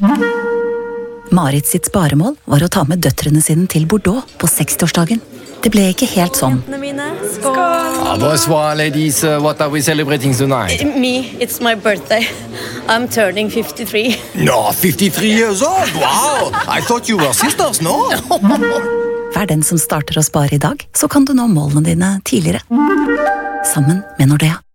Marit sitt sparemål var å ta med døtrene sine til Bordeaux på 60-årsdagen. Det ble ikke helt sånn. Bonsoir, ladies. What are we celebrating tonight? Me, it's my birthday. I'm turning 53. No, 53 years old. Wow! I thought you were sisters, no? Vær den som starter å spare i dag, så kan du nå målene dine tidligere. Sammen med Nordea.